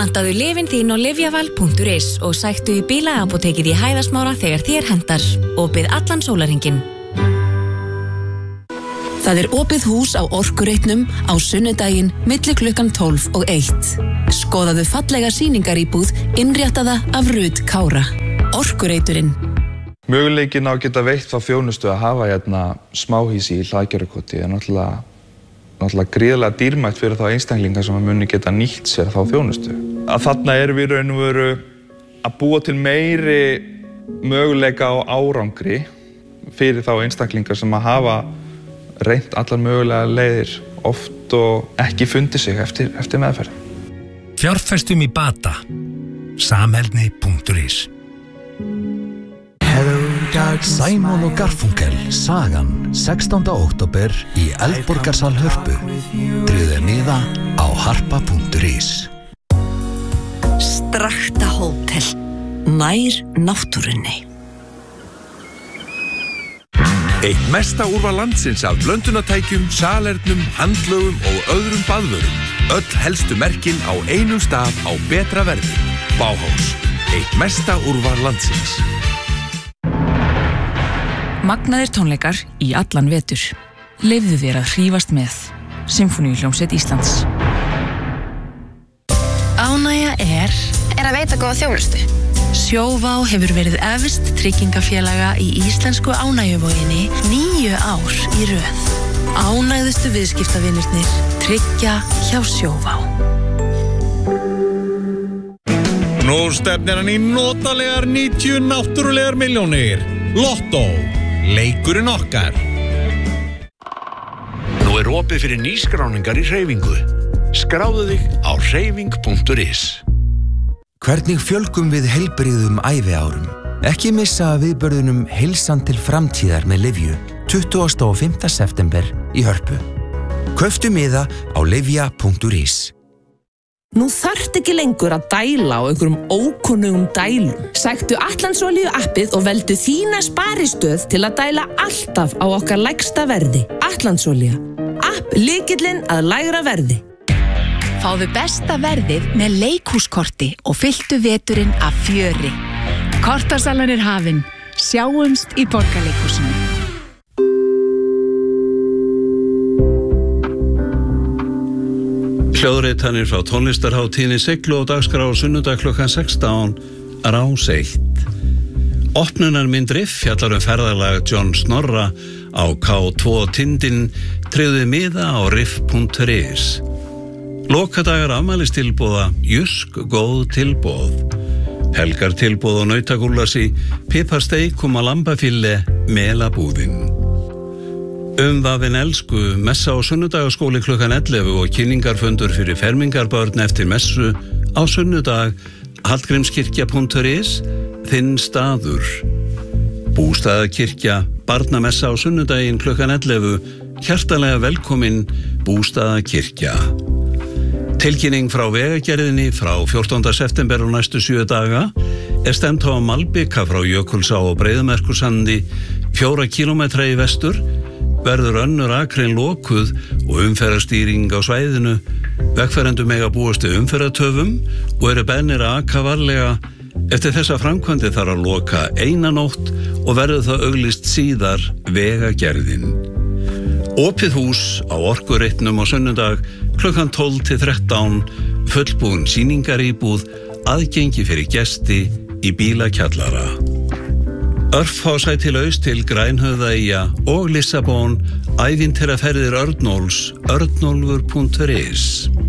Pantaðu lyfin þín á lyfjaval.is og sæktu í bílaapótekið í Hæðasmára þegar þér hentar. Opið allan sólarhringinn. Það opið hús á Orkureitnum á sunnudaginn milli klukkan 12 og 1. Skoðaðu fallega sýningaríbúð innréttaða af Rut Kára. Orkureiturinn. Möguleikin á að geta veitt þá þjónustu að hafa hérna smáhýsi í Hlaðgerðarkoti er náttúrulega gríðarlega dýrmætt fyrir þá einstaklinga sem muni geta nýtt sér þá þjónustu. Að þarna erum við í raun og veru að búa til meiri möguleika á árangri fyrir þá einstaklinga sem að hafa reynt allar mögulega leiðir oft og ekki fundið sig eftir meðferð. Fjárfestum í bata. Samheldni.is. Simon og Garfunkel, sagan 16. október í Eldborgarsal Hörpu. Tryggðu miða á harpa.is. Strakta hótel. Nær náttúrunni. Eitt mesta úrval landsins af blöndunartækjum, salernum, handlögum og öðrum baðvörum. Öll helstu merkin á einum stað á betra verði. Bauhaus. Eitt mesta úrval landsins. Magnaðir tónleikar í allan vetur. Leyfðu þér að hrífast með. Sinfóníuhljómsveit Íslands. Ánægja er að veita góða þjónustu. Sjóvá hefur verið efst tryggingafélaga í íslensku ánægjuvoginni 9 ár í röð. Ánægðustu viðskiptavinirnir tryggja hjá Sjóvá. Nú stefnir hann í notalegar 90 náttúrulegar milljónir. Lottó, leikurinn okkar. Nú opið fyrir nýskráningar í hreyfingu. Skráðu þig á hreyfing.is. Hvernig fjölgum við heilbrigðum æviárum? Ekki missa viðburðunum Heilsan til framtíðar með Lyfju 25. september í Hörpu. Kauftu miða á lyfja.is. Nú þarft ekki lengur að dæla á einhverjum ókunnugum dælum. Sæktu Atlandsolíu appið og veldu þína sparistöð til að dæla alltaf á okkar lægsta verði. Atlandsolía. App lykillinn að lægra verði. Fáðu besta verðið með leikhúskorti og fylltu veturinn af fjöri. Kortasalan hafin. Sjáumst í Borgarleikhúsinu. Hljóðritanir frá tónlistarhátíðinni Siglu og dagskrá á sunnudag klukkan 16 Rás 1. Opnunarmynd Riff fjallar ferðalag John Snorra á K2 Tindinn. Tryggðu miða á riff.is. Lokadagar afmælistilboða, Jysk góð tilboð. Helgar tilboð á nautagúllasi, piparsteik og lambafille, melabúðin. Umvafin elsku, messa á sunnudagaskóli klukkan 11 og kynningarfundur fyrir fermingarbörn eftir messu á sunnudag, hallgrímskirkja.is, þinn staður. Bústaðakirkja, barnamessa á sunnudaginn klukkan 11, hjartanlega velkomin Bústaðakirkja. Tilkynning frá vegagerðinni frá 14. september og næstu 7 daga stefnt á malbika frá Jökulsá og Breiðamerkursandi 4 kilometra í vestur, verður önnur akrein lokuð og umferðarstýring á svæðinu. Vegfarendur mega búast við umferðartöfum og eru beðnir að aka varlega. Eftir þessa framkvæmdi þarf að loka eina nótt og verður það auglýst síðar vegagerðin. Opið hús á Orkureitnum á sunnudag klukkan 12 til 13, fullbúin sýningaríbúð, aðgengi fyrir gesti í bílakjallara. Örfásæti laus til Grænhöfðaeyja og Lissabon, ævintýraferðir Örnólfs, örnólfur.is.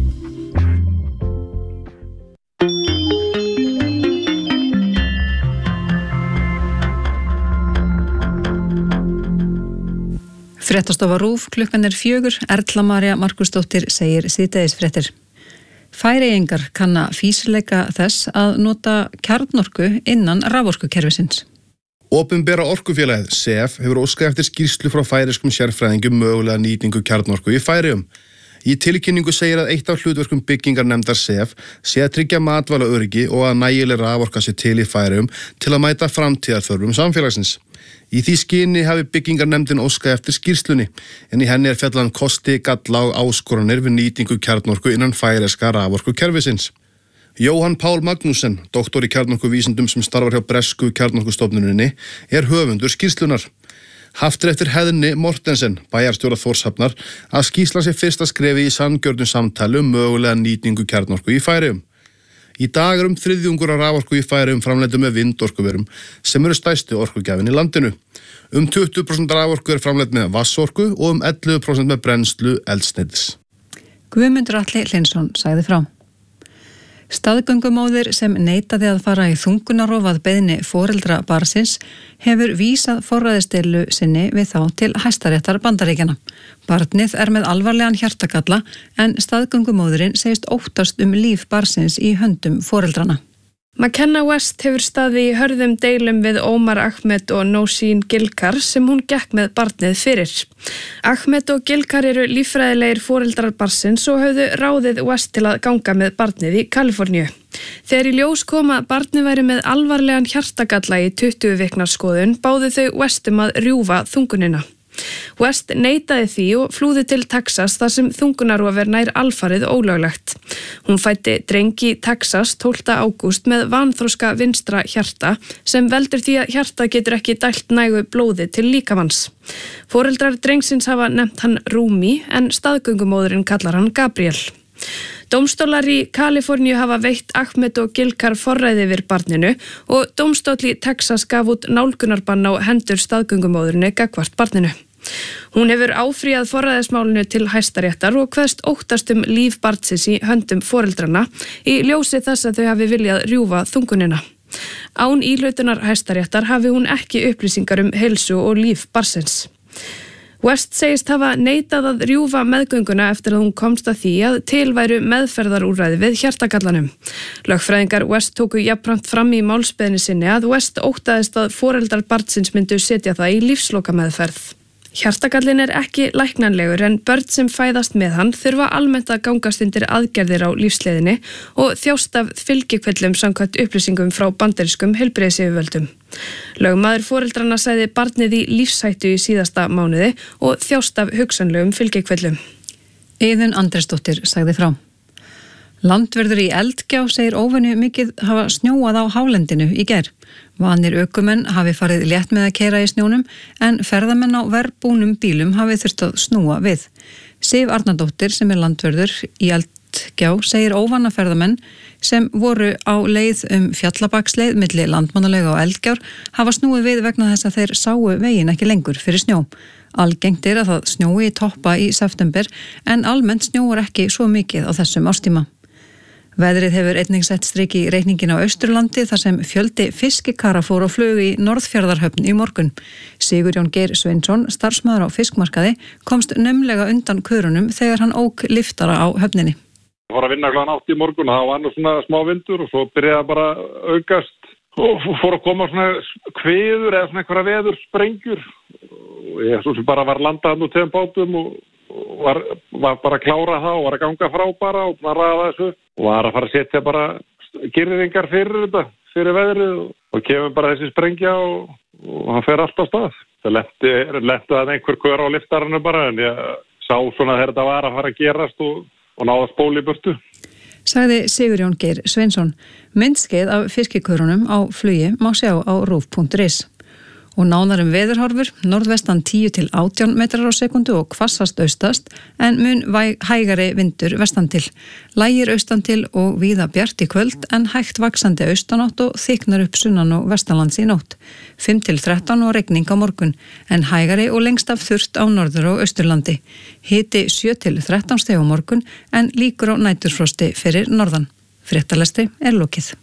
Fréttastofa RÚV, klukkan 4, Erla María Markusdóttir segir síðdegisfréttir. Færeyingar kanna fýsileika þess að nota kjarnorku innan raforkukerfisins. Opinbera orkufélagið, SEF, hefur óskað eftir skýrslu frá færeyskum sérfræðingum mögulega nýtingu kjarnorku í Færeyjum. Í tilkynningu segir að eitt af hlutverkum byggingarnefndar SEF sé að tryggja matvælaöryggi og að nægileg raforka sé til í Færeyjum til að mæta framtíðarþörfum samfélagsins. Í því skyni hafi byggingarnefndin óskað eftir skýrslunni, en í henni fjallað kosti, galla og áskoranir við nýtingu kjarnorku innan færeyska raforkukerfisins. Jóhann Pál Magnússon, doktor í kjarnorkuvísindum sem starfar hjá bresku kjarnorkustofnuninni, höfundur skýrslunar. Haft eftir Heðni Mortensen, bæjarstjóra Þórshafnar, að skýrslan sé fyrsta skrefi í sanngjörnu samtali mögulega nýtingu kjarnorku í Færeyjum. Í dag þriðjungur af raforku í Færeyjum framleiddur með vindorkuverum sem stærsti orkugjafinn í landinu. 20% raforku framleidd með vatnsorku og 11% með brennslu eldsneytis. Guðmundur Atli Hlynsson sagði frá. Staðgöngumóðir sem neitaði að fara í þungunarof að beiðni foreldra barnsins hefur vísað forræðisdeilu sinni við þá til Hæstaréttar Bandaríkjanna. Barnið með alvarlegan hjartagalla en staðgöngumóðirin segist óttast líf barnsins í höndum foreldrana. McKenna West hefur staðið í hörðum deilum við Omar Ahmed og Nosheen Gilkar sem hún gekk með barnið fyrir. Ahmed og Gilkar eru líffræðilegir foreldrar barnsins og höfðu ráðið West til að ganga með barnið í Kaliforníu. Þegar í ljós kom að barnið væri með alvarlegan hjartagalla í 20 vikna skoðun báðu þau West að rjúfa þungunina. West neitaði því og flúði til Texas þar sem þungunarof nær alfarið ólöglegt. Hún fæddi dreng í Texas 12. ágúst með vanþroska vinstra hjarta sem veldur því að hjartað getur ekki dælt nægu blóði til líkamans. Foreldrar drengsins hafa nefnt hann Rumi en staðgöngumóðurinn kallar hann Gabriel. Dómstólar í Kaliforníu hafa veitt Ahmed og Gilkar forræði yfir barninu og dómstóll í Texas gaf út nálgunarbann á hendur staðgöngumóðurinni gagnvart barninu. Hún hefur áfrýjað forræðismálinu til Hæstaréttar og kveðst óttast líf barnsins í höndum foreldrana í ljósi þess að þau hafi viljað rjúfa þungunina. Án íhlautunar Hæstaréttar hafi hún ekki upplýsingar heilsu og líf barnsins. West segist hafa neitað að rjúfa meðgönguna eftir að hún komst að því að til væru meðferðarúrræði við hjartagallanum. Lögfræðingar West tóku jafnframt fram í málsbeiðni sinni að West óttaðist að foreldrar barnsins myndu setja það í lífslokameðferð. Hjartagallin ekki læknanlegur en börn sem fæðast með hann þurfa almennt að gangast undir aðgerðir á lífsleiðinni og þjást af fylgikvillum samkvæmt upplýsingum frá bandarískum heilbrigðisyfirvöldum. Lögmaður foreldrana sagði barnið í lífshættu í síðasta mánuði og þjást af hugsanlegum fylgikvillum. Iðunn Andrésdóttir sagði frá. Landvörður í Eldgjá segir óvenju mikið hafa snjóað á hálendinu í gær. Vanir ökumenn hafi farið létt með að keyra í snjónum en ferðamenn á verðbúnum bílum hafi þurft að snúa við. Sif Arnardóttir sem landvörður í Eldgjá segir óvana ferðamenn sem voru á leið Fjallabaksleið milli Landmannalega og Eldgjár hafa snúið við vegna þess að þeir sáu veginn ekki lengur fyrir snjó. Algengt að það snjói toppa í september en almennt snjóar ekki svo mikið á þessum árstíma. Veðrið hefur einnig sett strik í reikningin á Austurlandi þar sem fjöldi fiskikara fór á flug í Norðfjarðarhöfn í morgun. Sigurjón Geir Sveinsson, starfsmaður á fiskmarkaði, komst naumlega undan körunum þegar hann ók liftara á höfninni. Ég fór að vinna kl. 8 í morgun og það var nú svona smá vindur og svo byrjaði bara aukast og fór að koma svona kviður eða svona einhverja veðursprengjur. Ég svo sem bara var landað nú 2 bátum og var bara að klára það og var að ganga frá bara og að ræða þessu og var að fara að setja bara girðingar fyrir þetta, fyrir veðrið og kemur bara þessi sprengja og hann fer allt á stað. Það lenti að einhver kör á liftarinu bara en ég sá svona þegar þetta var að fara að gerast og náða spóli í burtu. Sagði Sigurjón Geir Sveinsson. Myndskeið af fiskikörunum á flugi má sjá á rúv.is. Og nánar veðurhorfur, norðvestan 10 til 18 metrar á sekundu og hvassast austast en mun hægari vindur vestan til. Lægir austan til og víða bjart í kvöld en hægt vaxandi austanátt og þyknar upp sunnan og vestanlands í nótt. 5 til 13 og regning á morgun en hægari og lengst af þurrt á norður og austurlandi. Hiti 7 til 13 stig á morgun en líkur á næturfrosti fyrir norðan. Fréttalestri lokið.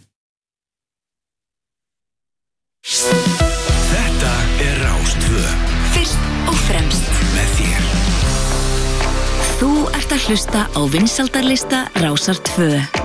Þú ert að hlusta á vinsældarlista Rásar 2.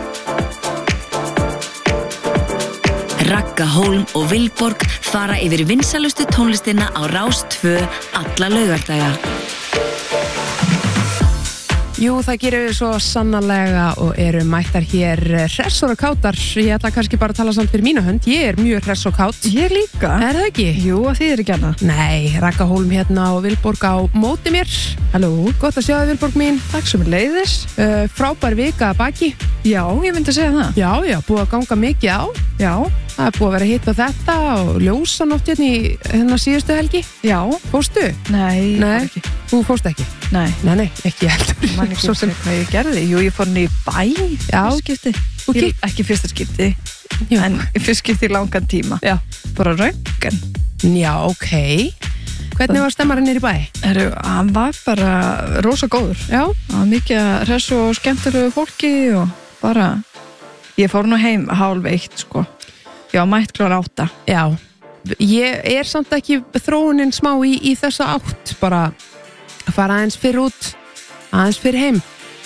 Ragga Hólm og Vilborg fara yfir vinsælustu tónlistina á Rás 2 alla laugardaga. Jú, það gerir við svo sannarlega og eru mættar hér hressor og kátar. Ég ætla kannski bara að tala samt fyrir mína hönd. Ég er mjög hress og kátt. Ég líka. Er það ekki? Jú, að þið eru ekki annað. Nei, Ragga Hólm hérna og Vilborg á móti mér. Halló. Gott að sjá þið, Vilborg mín. Takk sem leiðis. Frábær vika að baki. Já, ég myndi að segja það. Já, búið að ganga mikið á. Já. Það er búið að vera hitt á þetta og ljósanótt hérna í hérna síðustu helgi. Já. Fórstu? Nei, ekki. Þú fórst ekki? Nei, ekki heldur. Man ekki svo sem hvað ég gerði. Jú, ég fór niður í bæ. Já. Skipti. Ekki fyrsta skipti. Já. En fyrst skipti í langan tíma. Já. Bara röntgen. Já, ok. Hvernig var stemmarinn niður í bæ? Hann var bara rosa góður. Já. Hann var mikið hress og skemmtilegu fólki og bara, ég fór nú heim 7:30 sko. Já, mætt klára 8. Já, ég er samt ekki þróunin smá í þessa átt, bara að fara aðeins fyrir út, aðeins fyrir heim.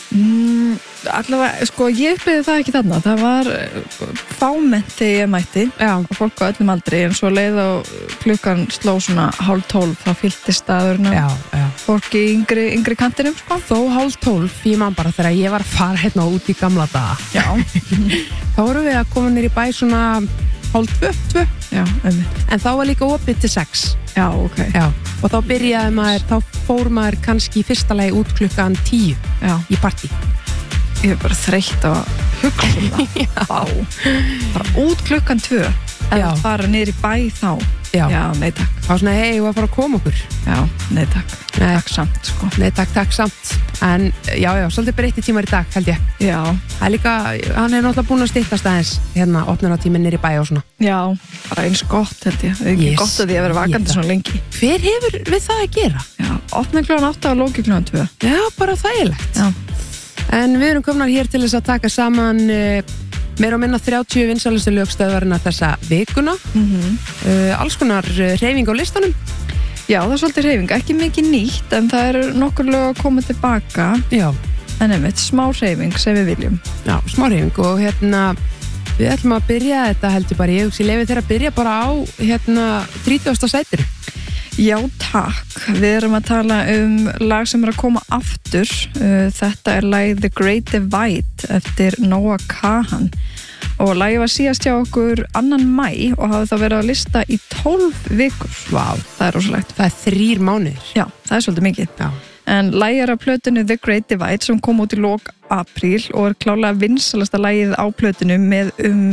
Allavega, sko, ég upplifði það ekki þarna. Það var fámennt þegar ég mætti. Já. Og fólk á öllum aldri, en svo leið á klukkan sló svona 11:30, þá fyllti staðurinn fólk í yngri kantinum, sko. Þó 11:30, ég man bara þegar ég var að fara hérna út í gamla daga. Já. Þá vorum við að koma niður í bæ svona 11:30. Já, en þá var líka opið til 6. Já, ok. Já. Og þá byrjaði maður, þá fór maður kannski í fyrsta lagi út klukkan 10 í partí. Ég er bara þreytt að hugsa það. Bara út klukkan 2 eða fara niður í bæ þá. Já, nei takk. Þá svona, hei, ég var að fara að koma okkur. Já, nei takk. Takk samt, sko. Nei takk samt. En já, svolítið breytti tímar í dag, held ég. Já. Það er líka, hann er náttúrulega búin að styttast aðeins hérna, opnunartíminn niður í bæ og svona. Já, bara eins gott, held ég. Það er ekki gott að því að vera vakandi svona lengi. Hver hefur við það að gera? Já, opna klukkan 8 og loki klukkan 2. Já, bara þægilegt. Já. En við erum komnar hér til þess að taka saman meira og minna 30 vinsælustu lögstöðvarina þessa vikuna. Alls konar hreyfing á listanum. Já, það er svolítið hreyfing, ekki mikið nýtt, en það eru nokkur lög að koma tilbaka. Já. En einmitt, smá hreyfing sem við viljum. Já, smá hreyfing og hérna við ætlum að byrja þetta heldur bara, ég hugsi leyfi þeirra að byrja bara á hérna 30. sætinu. Já, takk. Við erum að tala lag sem er að koma aftur. Þetta er lagið The Great Divide eftir Noah Kahan. Og lagið var síðast hjá okkur 2. maí og hafði þá verið á lista í 12 vikur. Vá, það er rosalegt. Það er 3 mánuðir. Já, það er svolítið mikið. Já. En lagið er á plötunni The Great Divide sem kom út í lok apríl og er klálega vinsalasta lagið á plötunni með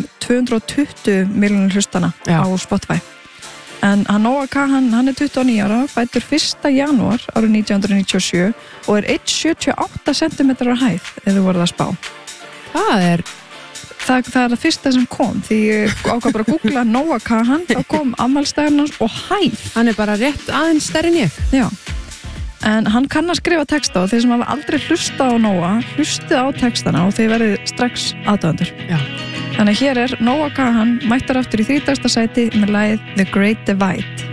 220 milljónir hlustana á Spotify. En Noah Kahan, hann er 29 ára, fæddur 1. janúar árið 1997 og er 1,78 cm á hæð, ef þú voruð að spá. Það er það fyrsta sem kom, því ég ákvað bara að googla Noah Kahan, þá kom afmælisdagurinn hans og hæð. Hann er bara rétt aðeins stærri en ég. Já. En hann kann að skrifa texta og þeir sem hafa aldrei hlustað á Noah, hlustið á textana og þeir verið strax aðdáendur. Já. Þannig hér er Noah Kahan mættar aftur í 30. sæti með lagið The Great Divide.